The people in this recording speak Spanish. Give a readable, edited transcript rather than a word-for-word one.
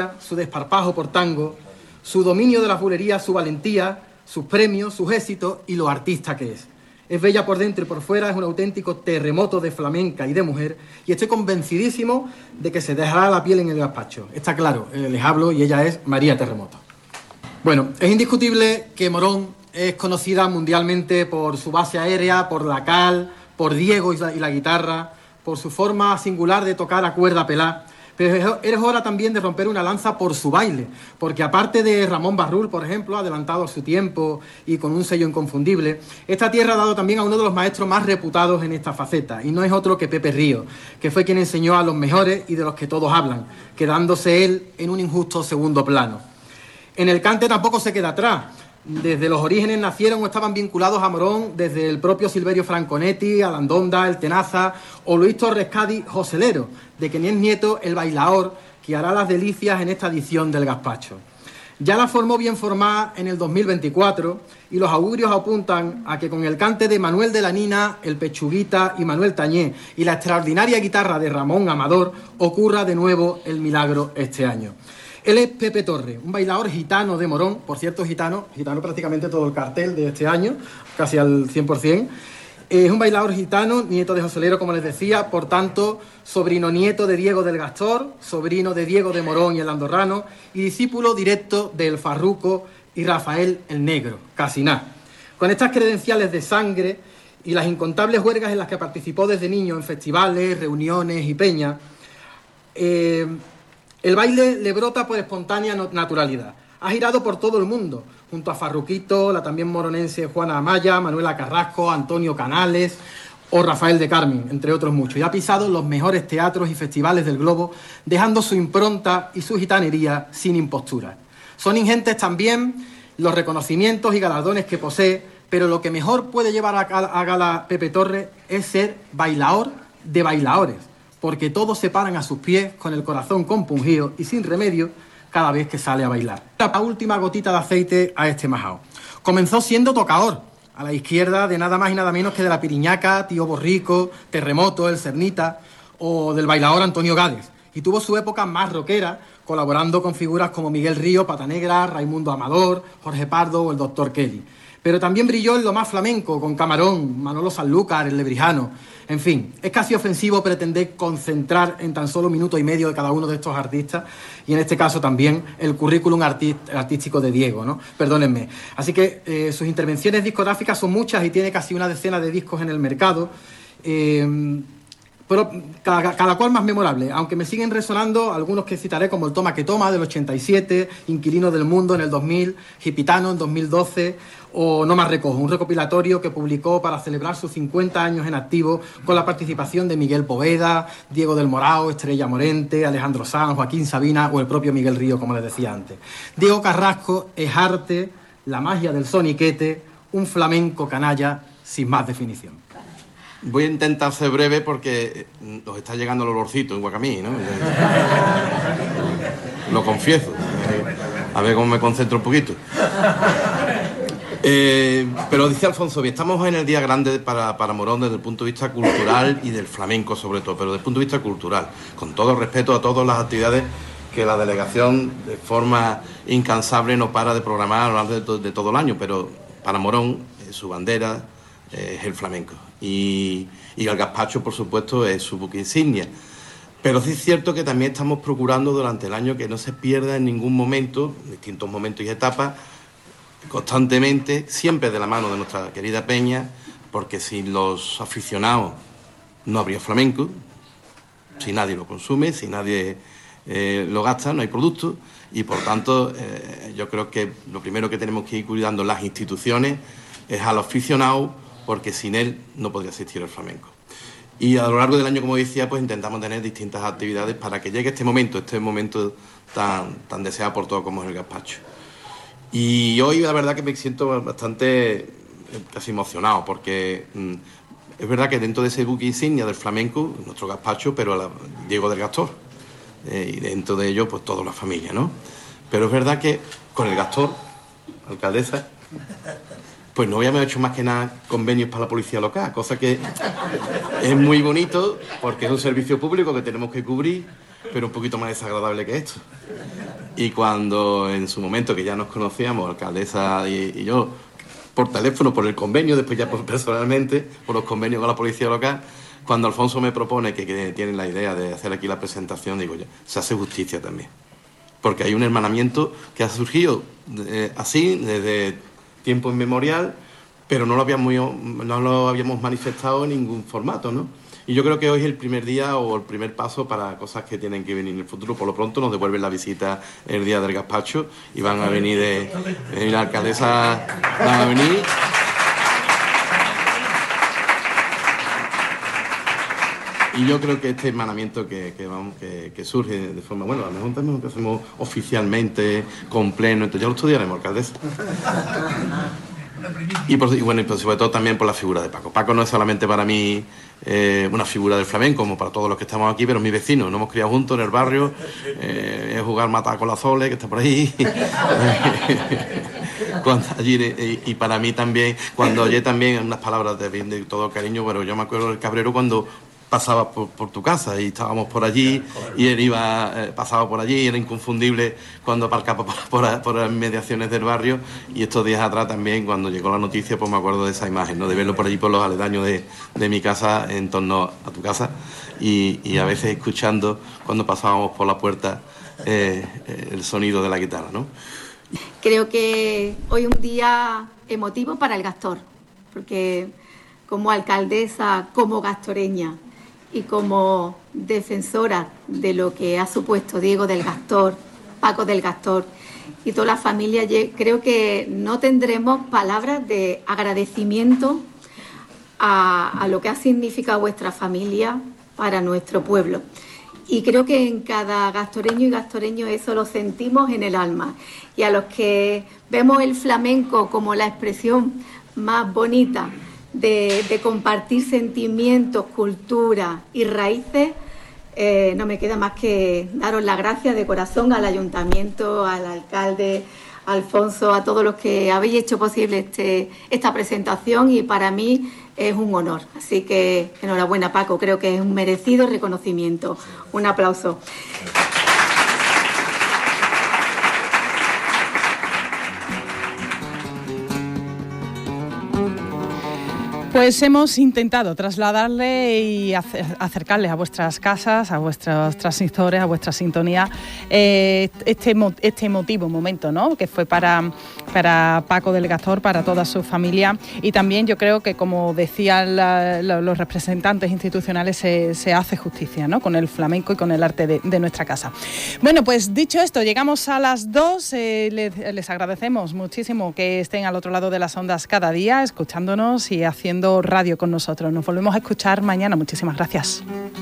su desparpajo por tango, su dominio de las bulerías, su valentía, sus premios, sus éxitos y lo artista que es. Es bella por dentro y por fuera, es un auténtico terremoto de flamenca y de mujer, y estoy convencidísimo de que se dejará la piel en el gazpacho. Está claro, les hablo y ella es María Terremoto. Bueno, es indiscutible que Morón es conocida mundialmente por su base aérea, por la cal, por Diego y la guitarra, por su forma singular de tocar a cuerda pelá. Pero es hora también de romper una lanza por su baile, porque aparte de Ramón Barrul, por ejemplo, adelantado a su tiempo y con un sello inconfundible, esta tierra ha dado también a uno de los maestros más reputados en esta faceta, y no es otro que Pepe Ríos, que fue quien enseñó a los mejores y de los que todos hablan, quedándose él en un injusto segundo plano. En el cante tampoco se queda atrás. Desde los orígenes nacieron o estaban vinculados a Morón desde el propio Silverio Franconetti, Alandonda, El Tenaza o Luis Torres Cádiz, Joselero, de quien es nieto el bailaor que hará las delicias en esta edición del gazpacho. Ya la formó bien formada en el 2024 y los augurios apuntan a que con el cante de Manuel de la Nina, el Pechuguita y Manuel Tañé y la extraordinaria guitarra de Ramón Amador ocurra de nuevo el milagro este año. Él es Pepe Torre, un bailador gitano de Morón, por cierto gitano prácticamente todo el cartel de este año, casi al 100%. Es un bailador gitano, nieto de Joselero, como les decía, por tanto, sobrino nieto de Diego del Gastor, sobrino de Diego de Morón y el Andorrano, y discípulo directo del Farruco y Rafael el Negro, casi nada. Con estas credenciales de sangre y las incontables huelgas en las que participó desde niño en festivales, reuniones y peñas, el baile le brota por espontánea naturalidad. Ha girado por todo el mundo, junto a Farruquito, la también moronense Juana Amaya, Manuela Carrasco, Antonio Canales o Rafael de Carmen, entre otros muchos. Y ha pisado los mejores teatros y festivales del globo, dejando su impronta y su gitanería sin impostura. Son ingentes también los reconocimientos y galardones que posee, pero lo que mejor puede llevar a gala Pepe Torre es ser bailaor de bailaores, porque todos se paran a sus pies con el corazón compungido y sin remedio cada vez que sale a bailar. La última gotita de aceite a este majao. Comenzó siendo tocador, a la izquierda de nada más y nada menos que de la Piriñaca, Tío Borrico, Terremoto, El Cernita o del bailador Antonio Gades. Y tuvo su época más rockera, colaborando con figuras como Miguel Río, Pata Negra, Raimundo Amador, Jorge Pardo o el Dr. Kelly. Pero también brilló en lo más flamenco, con Camarón, Manolo Sanlúcar, el Lebrijano. En fin, es casi ofensivo pretender concentrar en tan solo minuto y medio de cada uno de estos artistas, y en este caso también el currículum artístico de Diego, ¿no? Perdónenme. Así que sus intervenciones discográficas son muchas y tiene casi una decena de discos en el mercado. Pero cada cual más memorable, aunque me siguen resonando algunos que citaré, como el Toma que Toma del 87, Inquilino del Mundo en el 2000, Gipitano en 2012 o No más recojo, un recopilatorio que publicó para celebrar sus 50 años en activo con la participación de Miguel Poveda, Diego del Morao, Estrella Morente, Alejandro Sanz, Joaquín Sabina o el propio Miguel Río, como les decía antes. Diego Carrasco es arte, la magia del soniquete, un flamenco canalla sin más definición. Voy a intentar ser breve porque nos está llegando el olorcito en Guacamí, ¿no? Lo confieso. A ver cómo me concentro un poquito. Pero dice Alfonso, estamos en el día grande para Morón desde el punto de vista cultural y del flamenco sobre todo, pero desde el punto de vista cultural, con todo respeto a todas las actividades que la delegación de forma incansable no para de programar a lo largo de todo el año, pero para Morón su bandera es el flamenco y el gazpacho, por supuesto, es su buque insignia. Pero sí es cierto que también estamos procurando durante el año que no se pierda en ningún momento, en distintos momentos y etapas, constantemente, siempre de la mano de nuestra querida Peña, porque sin los aficionados no habría flamenco, si nadie lo consume, si nadie lo gasta, no hay producto, y por tanto yo creo que lo primero que tenemos que ir cuidando las instituciones es al aficionado, porque sin él no podría existir el flamenco. Y a lo largo del año, como decía, pues intentamos tener distintas actividades para que llegue este momento tan deseado por todos como es el gazpacho. Y hoy la verdad que me siento bastante casi emocionado, porque es verdad que dentro de ese buque insignia del flamenco, nuestro gazpacho, pero Diego del Gastor, y dentro de ello pues toda la familia, ¿no? Pero es verdad que con el Gastor, alcaldesa, pues no habíamos hecho más que nada convenios para la policía local, cosa que es muy bonito porque es un servicio público que tenemos que cubrir, pero un poquito más desagradable que esto. Y cuando en su momento, que ya nos conocíamos, alcaldesa y yo, por teléfono, por el convenio, después ya personalmente, por los convenios con la policía local, cuando Alfonso me propone que tienen la idea de hacer aquí la presentación, digo, ya, se hace justicia también. Porque hay un hermanamiento que ha surgido así desde tiempo inmemorial, pero no lo habíamos manifestado en ningún formato, ¿no? Y yo creo que hoy es el primer día o el primer paso para cosas que tienen que venir en el futuro. Por lo pronto nos devuelven la visita el día del gazpacho y van a venir la alcaldesa, van a venir. Y yo creo que este hermanamiento que surge de forma, bueno, a lo mejor también lo hacemos oficialmente, con pleno, entonces ya lo estudiaremos, alcaldesa. Y sobre todo también por la figura de Paco. Paco no es solamente para mí una figura del flamenco, como para todos los que estamos aquí, pero es mi vecino. Nos hemos criado juntos en el barrio, jugar matar con la Zole, que está por ahí. Y para mí también, cuando oye también unas palabras de todo cariño, bueno, yo me acuerdo del Cabrero cuando pasaba por tu casa y estábamos por allí y él pasaba por allí y era inconfundible cuando aparcaba por las inmediaciones del barrio. Y estos días atrás también, cuando llegó la noticia, pues me acuerdo de esa imagen, ¿no? De verlo por allí por los aledaños de mi casa en torno a tu casa y a veces escuchando cuando pasábamos por la puerta el sonido de la guitarra, ¿no? Creo que hoy es un día emotivo para el Gastor, porque como alcaldesa, como gastoreña y como defensora de lo que ha supuesto Diego del Gastor, Paco del Gastor y toda la familia, creo que no tendremos palabras de agradecimiento a lo que ha significado vuestra familia para nuestro pueblo. Y creo que en cada gastoreño y gastoreño eso lo sentimos en el alma. Y a los que vemos el flamenco como la expresión más bonita de compartir sentimientos, cultura y raíces, no me queda más que daros las gracias de corazón al ayuntamiento, al alcalde, a Alfonso, a todos los que habéis hecho posible esta presentación, y para mí es un honor. Así que enhorabuena, Paco, creo que es un merecido reconocimiento. Un aplauso. Pues hemos intentado trasladarle y acercarles a vuestras casas, a vuestros transistores, a vuestra sintonía, este emotivo momento, ¿no? Que fue para Paco del Gastor, para toda su familia. Y también yo creo que, como decían los representantes institucionales, se hace justicia, ¿no? Con el flamenco y con el arte de nuestra casa. Bueno, pues dicho esto, llegamos a las 2. Les agradecemos muchísimo que estén al otro lado de las ondas cada día, escuchándonos y haciendo radio con nosotros. Nos volvemos a escuchar mañana. Muchísimas gracias.